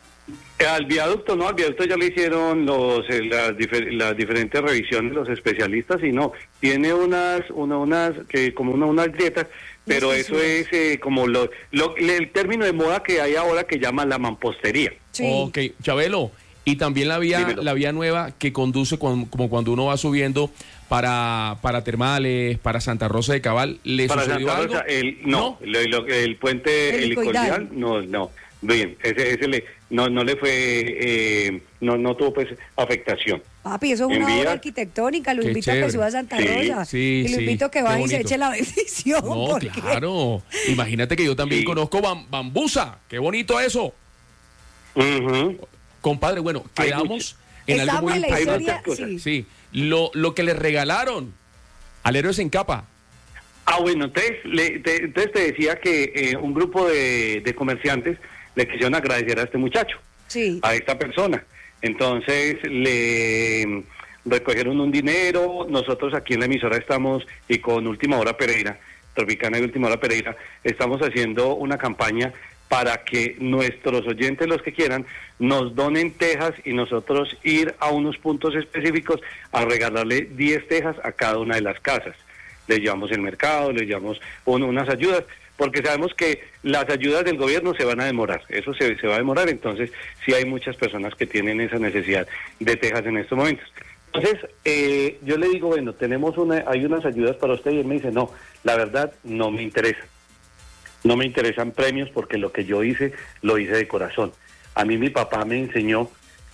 Al viaducto, no, al viaducto ya le hicieron los eh, las, difer- las diferentes revisiones los especialistas y no, tiene unas, una, unas, que como una, unas grietas, pero Unas eso es eh, como lo, lo, el término de moda que hay ahora que llama la mampostería. Sí. Ok, Chabelo, y también la vía, Dímelo. la vía nueva que conduce cuan- como cuando uno va subiendo para, para Termales, para Santa Rosa de Cabal, ¿le Para sucedió Santa algo? Rosa, el, no, lo- lo- el puente Helicoidal. helicoidal, no, no, bien, ese, ese le, no, no le fue, eh, no, no tuvo pues afectación. Papi, eso es una Envía- obra arquitectónica. Lo Qué invito a chévere. que suba a Santa Sí, Rosa. sí, y lo sí, invito a que qué vaya y se bonito. eche la bendición. No, porque- claro. Imagínate que yo también Sí. conozco Bam- Bambusa. Qué bonito eso. Ujú. Compadre, bueno, Hay quedamos mucho. en algo Estamos muy en la Hay importante. historia. muchas cosas. Sí. Sí, lo, lo que le regalaron al héroe sin capa. Ah, bueno, entonces, le, te, entonces te decía que eh, un grupo de, de comerciantes le quisieron agradecer a este muchacho, Sí. a esta persona. Entonces le recogieron un dinero, nosotros aquí en la emisora estamos, y con Última Hora Pereira, Tropicana y Última Hora Pereira, estamos haciendo una campaña para que nuestros oyentes, los que quieran, nos donen tejas y nosotros ir a unos puntos específicos a regalarle diez tejas a cada una de las casas. Les llevamos el mercado, les llevamos un- unas ayudas, porque sabemos que las ayudas del gobierno se van a demorar, eso se, se va a demorar, entonces sí hay muchas personas que tienen esa necesidad de tejas en estos momentos. Entonces, eh, yo le digo, bueno, tenemos una, hay unas ayudas para usted, y él me dice, no, la verdad no me interesa. No me interesan premios porque lo que yo hice, lo hice de corazón. A mí mi papá me enseñó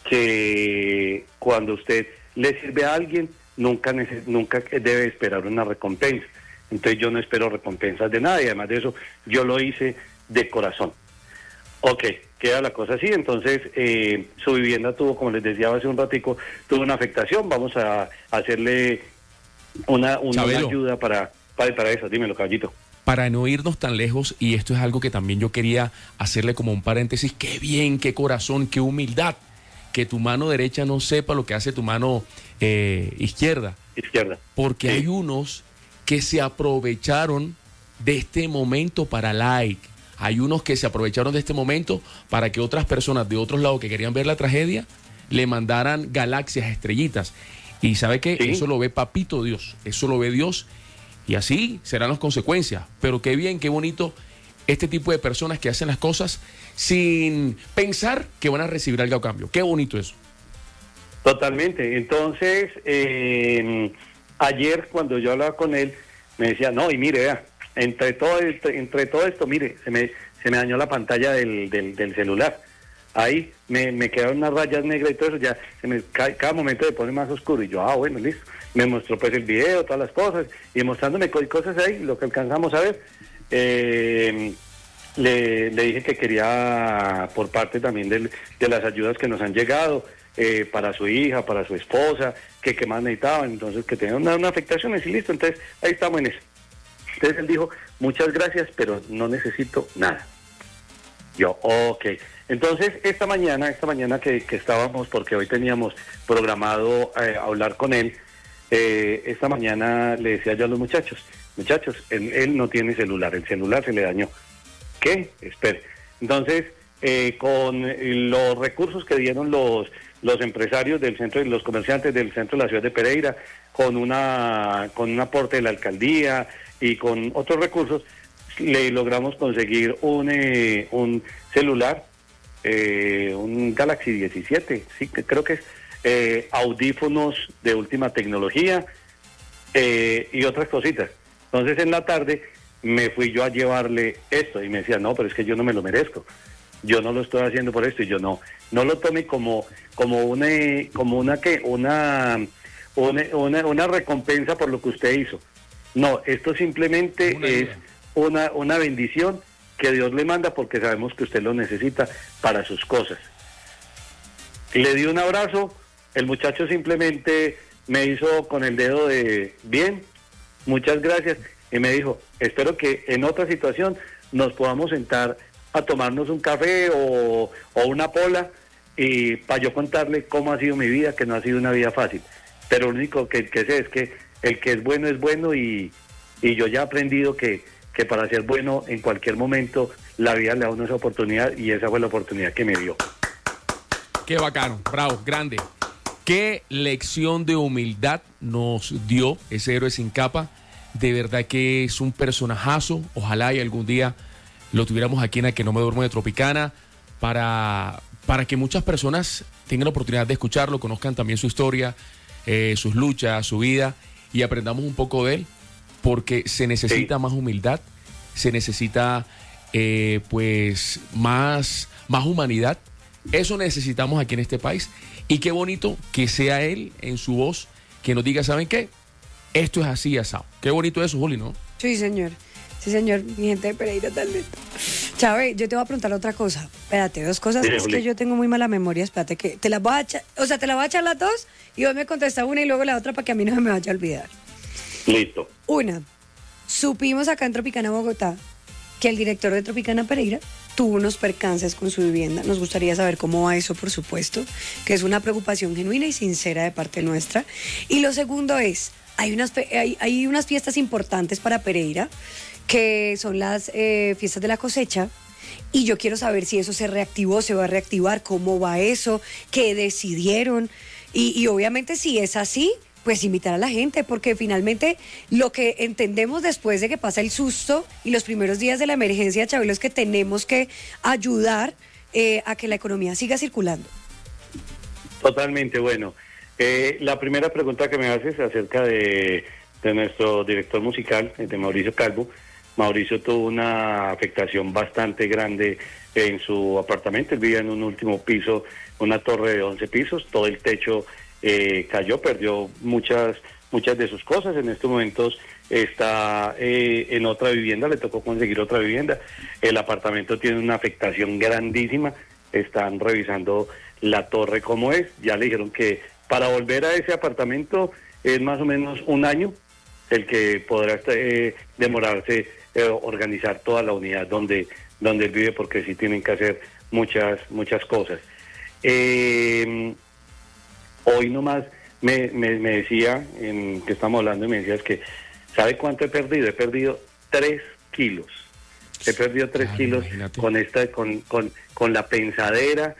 que cuando usted le sirve a alguien, nunca, nece- nunca debe esperar una recompensa. Entonces yo no espero recompensas de nada y además de eso, yo lo hice de corazón. Ok, queda la cosa así, entonces eh, su vivienda tuvo, como les decía hace un ratico, tuvo una afectación, vamos a hacerle una, una, una Chabelo. ayuda para, para, para eso, dímelo, caballito. Para no irnos tan lejos, y esto es algo que también yo quería hacerle como un paréntesis, qué bien, qué corazón, qué humildad, que tu mano derecha no sepa lo que hace tu mano eh, izquierda, Izquierda. porque Sí. hay unos que se aprovecharon de este momento para like, hay unos que se aprovecharon de este momento para que otras personas de otros lados que querían ver la tragedia le mandaran galaxias, estrellitas, y sabe que Sí. eso lo ve papito Dios, eso lo ve Dios. Y así serán las consecuencias. Pero qué bien, qué bonito este tipo de personas que hacen las cosas sin pensar que van a recibir algo a cambio. Qué bonito eso. Totalmente. Entonces, eh, ayer cuando yo hablaba con él, me decía, no, y mire, vea, entre todo esto, entre todo esto, mire, se me, se me dañó la pantalla del, del, del celular. Ahí me, me quedaron unas rayas negras y todo eso, ya se me cae, cada momento se pone más oscuro. Y yo, ah, bueno, listo. Me mostró pues el video, todas las cosas, y mostrándome co- cosas ahí, lo que alcanzamos a ver. Eh, le, le dije que quería, por parte también del, de las ayudas que nos han llegado, eh, para su hija, para su esposa, que qué más necesitaban, entonces que tenían una, una afectación, y listo, entonces ahí estamos en eso. Entonces él dijo, muchas gracias, pero no necesito nada. Yo, ok. Entonces, esta mañana, esta mañana que, que estábamos, porque hoy teníamos programado eh, hablar con él, eh, esta mañana le decía yo a los muchachos, muchachos, él, él no tiene celular, el celular se le dañó. ¿Qué? Espere. Entonces, eh, con los recursos que dieron los, los empresarios del centro, los comerciantes del centro de la ciudad de Pereira, con una con un aporte de la alcaldía y con otros recursos, le logramos conseguir un, eh, un celular, eh, un Galaxy diecisiete, sí, que creo que es, eh, audífonos de última tecnología eh, y otras cositas. Entonces en la tarde me fui yo a llevarle esto y me decía, no, pero es que yo no me lo merezco, yo no lo estoy haciendo por esto, y yo no, no lo tome como, como una, como una, ¿qué? Una, una, una, una recompensa por lo que usted hizo. No, esto simplemente Una es ayuda. una, una bendición que Dios le manda porque sabemos que usted lo necesita para sus cosas. Le di un abrazo, el muchacho simplemente me hizo con el dedo de bien, muchas gracias, y me dijo, espero que en otra situación nos podamos sentar a tomarnos un café o, o una pola, y para yo contarle cómo ha sido mi vida, que no ha sido una vida fácil. Pero lo único que, que sé es que el que es bueno es bueno, y, y yo ya he aprendido que, que para ser bueno en cualquier momento la vida le da a uno esa oportunidad, y esa fue la oportunidad que me dio. Qué bacano, bravo, grande. Qué lección de humildad nos dio ese héroe sin capa. De verdad que es un personajazo. Ojalá y algún día lo tuviéramos aquí en A Que No Me Duermo de Tropicana para, para que muchas personas tengan la oportunidad de escucharlo, conozcan también su historia, eh, sus luchas, su vida, y aprendamos un poco de él, porque se necesita sí. más humildad, se necesita eh, pues más, más humanidad. Eso necesitamos aquí en este país, y qué bonito que sea él en su voz que nos diga, ¿saben qué? Esto es así, asado. Qué bonito eso, Juli, ¿no? Sí, señor. Sí, señor. Mi gente de Pereira tan lento. Chávez, yo te voy a preguntar otra cosa. Espérate, dos cosas. Sí, es Juli. Que yo tengo muy mala memoria. Espérate, que te las voy a echar. O sea, te las voy a echar las dos y vos me contestas una y luego la otra para que a mí no se me vaya a olvidar. Listo. Una. Supimos acá en Tropicana, Bogotá, que el director de Tropicana Pereira tuvo unos percances con su vivienda. Nos gustaría saber cómo va eso, por supuesto, que es una preocupación genuina y sincera de parte nuestra. Y lo segundo es, hay unas, hay, hay unas fiestas importantes para Pereira, que son las eh, fiestas de la cosecha, y yo quiero saber si eso se reactivó, se va a reactivar, cómo va eso, qué decidieron, y, y obviamente si es así, pues invitar a la gente, porque finalmente lo que entendemos después de que pasa el susto y los primeros días de la emergencia, Chabelo, es que tenemos que ayudar eh, a que la economía siga circulando. Totalmente, bueno. Eh, la primera pregunta que me haces acerca de, de nuestro director musical, de Mauricio Calvo. Mauricio tuvo una afectación bastante grande en su apartamento. Él vivía en un último piso, una torre de once pisos, todo el techo Eh, cayó, perdió muchas muchas de sus cosas. En estos momentos está eh, en otra vivienda, le tocó conseguir otra vivienda. El apartamento tiene una afectación grandísima, están revisando la torre como es, ya le dijeron que para volver a ese apartamento es más o menos un año el que podrá eh, demorarse eh, organizar toda la unidad donde, donde él vive, porque sí tienen que hacer muchas, muchas cosas. Eh... Hoy nomás me, me, me decía, en que estamos hablando, y me decía, es que, ¿sabe cuánto he perdido? He perdido tres kilos. He perdido tres claro, kilos imagínate. con esta, con, con, con la pensadera.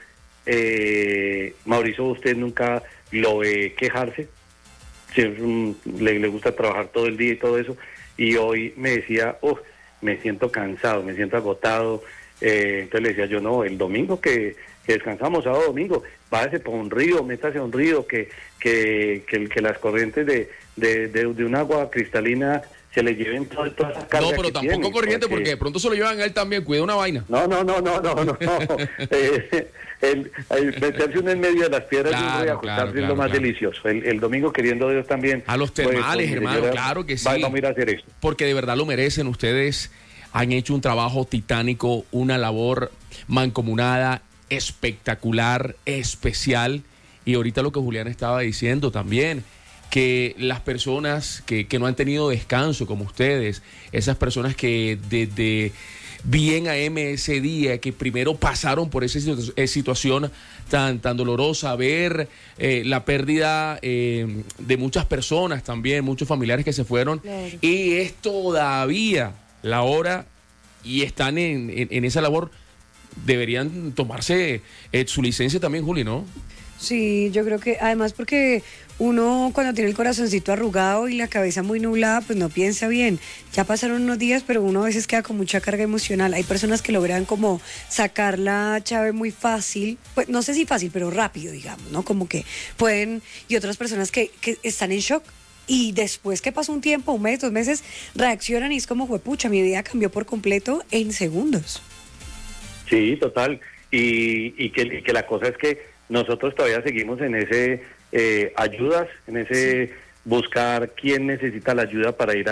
Eh, Mauricio, ¿usted nunca lo ve quejarse? Sí, um, le, le gusta trabajar todo el día y todo eso. Y hoy me decía, oh, me siento cansado, me siento agotado. Eh, entonces le decía yo, no, el domingo que, que descansamos, sábado, domingo, váyase por un río, métase a un río, que que, que, que las corrientes de, de, de, de un agua cristalina se le lleven toda, toda esa carga. No, pero tampoco tiene, corriente, porque... porque de pronto se lo llevan a él también, cuida una vaina. No, no, no, no, no, no. eh, el, el meterse uno en medio de las piedras claro, y acostarse claro, claro, es lo más claro. delicioso. El, el domingo, queriendo Dios también. A los termales, pues, hermano, señora, claro que sí. Vamos a ir a hacer esto. Porque de verdad lo merecen. Ustedes han hecho un trabajo titánico, una labor mancomunada, espectacular, especial. Y ahorita lo que Julián estaba diciendo también, que las personas que, que no han tenido descanso como ustedes, esas personas que desde bien a M ese día, que primero pasaron por esa situación tan, tan dolorosa, ver eh, la pérdida eh, de muchas personas también, muchos familiares que se fueron, claro. Y es todavía la hora y están en, en, en esa labor, deberían tomarse eh, su licencia también, Juli, ¿no? Sí, yo creo que además porque uno cuando tiene el corazoncito arrugado y la cabeza muy nublada, pues no piensa bien. Ya pasaron unos días, pero uno a veces queda con mucha carga emocional. Hay personas que logran como sacar la llave muy fácil, pues no sé si fácil, pero rápido, digamos, ¿no? Como que pueden, y otras personas que, que están en shock. Y después que pasa un tiempo, un mes, dos meses, reaccionan y es como, juepucha, mi vida cambió por completo en segundos. Sí, total. Y, y, que, y que la cosa es que nosotros todavía seguimos en ese eh, ayudas, en ese sí. buscar quién necesita la ayuda para ir a,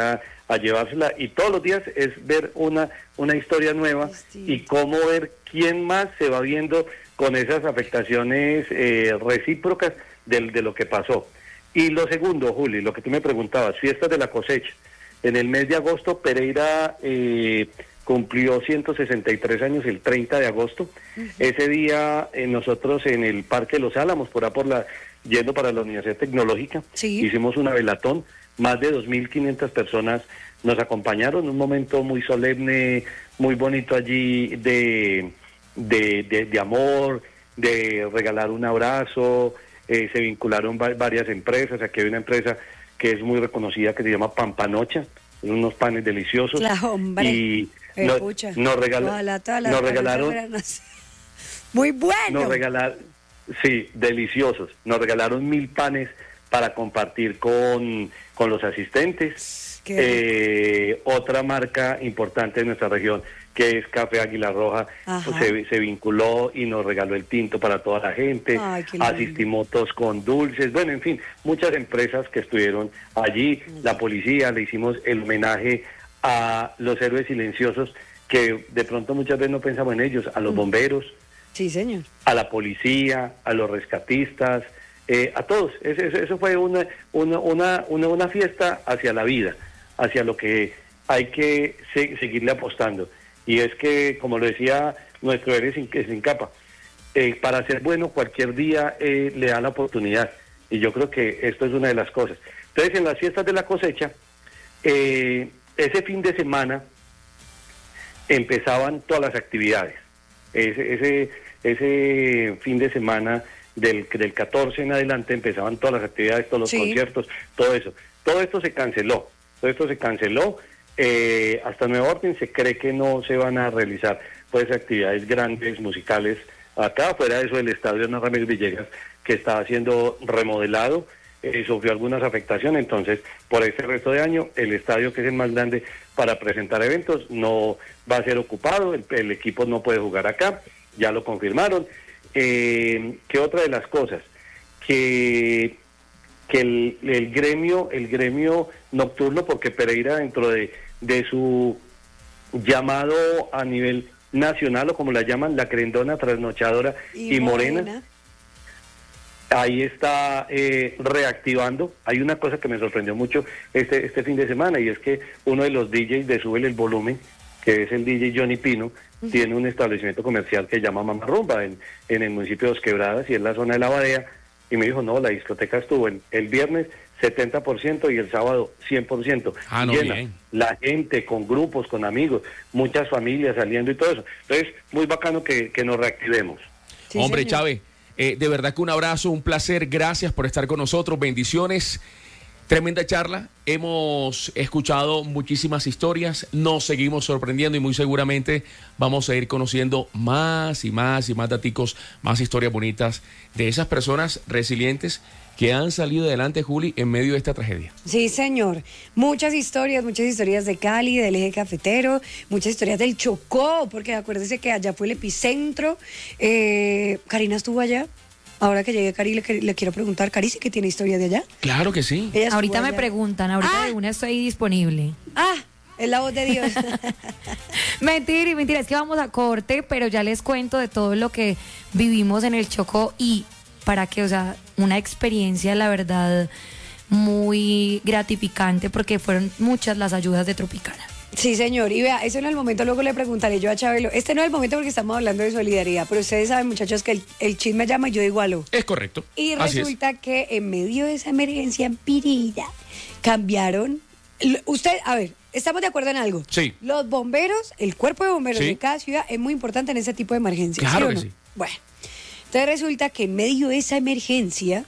a llevársela, y todos los días es ver una, una historia nueva y cómo ver quién más se va viendo con esas afectaciones eh, recíprocas de, de lo que pasó. Y lo segundo, Juli, lo que tú me preguntabas, fiestas de la cosecha. En el mes de agosto, Pereira eh, cumplió ciento sesenta y tres años el treinta de agosto. Uh-huh. Ese día eh, nosotros en el Parque de los Álamos, por ahí por la, yendo para la Universidad Tecnológica, sí. hicimos una velatón, más de dos mil quinientas personas nos acompañaron, un momento muy solemne, muy bonito allí de, de, de, de amor, de regalar un abrazo, eh, se vincularon va- varias empresas, aquí hay una empresa que es muy reconocida que se llama Pampanocha, unos panes deliciosos. La hombre. Y eh, nos, pucha. nos, regala, Ojalá toda la nos regalaron... Muy bueno. Nos regalaron, sí, deliciosos. Nos regalaron mil panes para compartir con, con los asistentes. Eh, otra marca importante de nuestra región, que es Café Águila Roja, pues se, se vinculó y nos regaló el tinto para toda la gente. Ay, asistimos todos con dulces, bueno, en fin, muchas empresas que estuvieron allí, mm. la policía, le hicimos el homenaje a los héroes silenciosos, que de pronto muchas veces no pensamos en ellos, a los mm. bomberos, sí, señor, a la policía, a los rescatistas, eh, a todos. Eso, eso fue una, una, una, una, una fiesta hacia la vida, hacia lo que hay que se, seguirle apostando. Y es que, como lo decía nuestro héroe sin, sin capa, eh, para ser bueno cualquier día eh, le da la oportunidad. Y yo creo que esto es una de las cosas. Entonces, en las fiestas de la cosecha, eh, ese fin de semana empezaban todas las actividades. Ese, ese, ese fin de semana del, del catorce en adelante empezaban todas las actividades, todos los sí. conciertos, todo eso. Todo esto se canceló. Todo esto se canceló. Eh, hasta nueva orden se cree que no se van a realizar pues actividades grandes musicales acá, fuera de eso el estadio Hernán Ramírez Villegas, que está siendo remodelado, eh, sufrió algunas afectaciones, entonces por este resto de año el estadio, que es el más grande para presentar eventos, no va a ser ocupado, el, el equipo no puede jugar acá, ya lo confirmaron. Eh, ¿qué otra de las cosas? Que que el, el gremio el gremio nocturno, porque Pereira dentro de, de su llamado a nivel nacional, o como la llaman, la querendona, trasnochadora y, y morena, morena, ahí está eh, reactivando. Hay una cosa que me sorprendió mucho este este fin de semana, y es que uno de los D Js de Súbele el Volumen, que es el D J Johnny Pino, uh-huh. tiene un establecimiento comercial que se llama Mamá Rumba en, en el municipio de Dos Quebradas, y en la zona de La Badea. Y me dijo, no, la discoteca estuvo el, el viernes setenta por ciento y el sábado cien por ciento. Ah, no, llena. Bien. La gente, con grupos, con amigos, muchas familias saliendo y todo eso. Entonces, muy bacano que, que nos reactivemos. Sí, hombre, señor. Chávez, eh, de verdad que un abrazo, un placer. Gracias por estar con nosotros. Bendiciones. Tremenda charla, hemos escuchado muchísimas historias, nos seguimos sorprendiendo y muy seguramente vamos a ir conociendo más y más y más daticos, más historias bonitas de esas personas resilientes que han salido adelante, Juli, en medio de esta tragedia. Sí, señor. Muchas historias, muchas historias de Cali, del eje cafetero, muchas historias del Chocó, porque acuérdese que allá fue el epicentro. Eh, Karina estuvo allá. Ahora que llegue Cari, le, le quiero preguntar, Cari, ¿sí que tiene historia de allá? Claro que sí. Ahorita me preguntan, ahorita ah. de una estoy disponible. Ah, es la voz de Dios. Mentira, mentira, es que vamos a corte, pero ya les cuento de todo lo que vivimos en el Chocó y para que, o sea, una experiencia, la verdad, muy gratificante porque fueron muchas las ayudas de Tropicana. Sí, señor, y vea, ese no es el momento, luego le preguntaré yo a Chabelo, este no es el momento porque estamos hablando de solidaridad, pero ustedes saben, muchachos, que el, el chisme llama y yo digo aló. Es correcto. Y resulta que en medio de esa emergencia en Pirida, cambiaron, usted, a ver, ¿estamos de acuerdo en algo? Sí. Los bomberos, el cuerpo de bomberos sí. de cada ciudad es muy importante en ese tipo de emergencias. Claro ¿sí que no? sí. Bueno, entonces resulta que en medio de esa emergencia,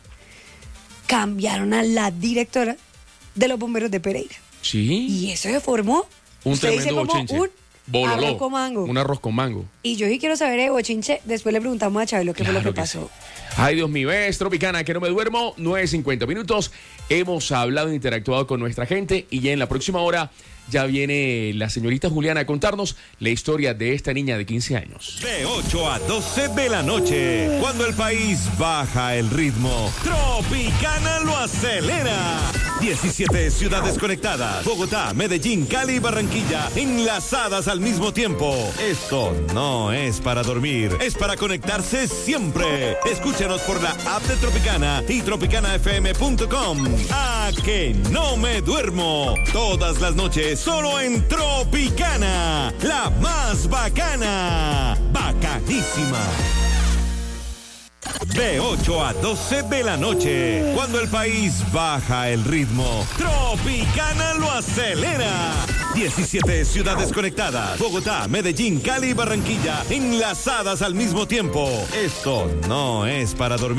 cambiaron a la directora de los bomberos de Pereira. Sí. Y eso se formó. Un Usted tremendo dice como bochinche. un Bololó, arroz con mango. Un arroz con mango. Y yo sí quiero saber de bochinche. Después le preguntamos a Chabelo qué claro fue lo que, que pasó. Sí. Ay, Dios mío, es Tropicana, que no me duermo. nueve cincuenta minutos. Hemos hablado e interactuado con nuestra gente. Y ya en la próxima hora ya viene la señorita Juliana a contarnos la historia de esta niña de quince años. De ocho a doce de la noche, cuando el país baja el ritmo, Tropicana lo acelera. diecisiete ciudades conectadas. Bogotá, Medellín, Cali y Barranquilla enlazadas al mismo tiempo. Esto no es para dormir, es para conectarse siempre. Escúchanos por la app de Tropicana y tropicana f m punto com. ¡A que no me duermo! Todas las noches solo en Tropicana, la más bacana. Bacanísima. De ocho a doce de la noche, cuando el país baja el ritmo, Tropicana lo acelera. diecisiete ciudades conectadas. Bogotá, Medellín, Cali y Barranquilla enlazadas al mismo tiempo. Esto no es para dormir.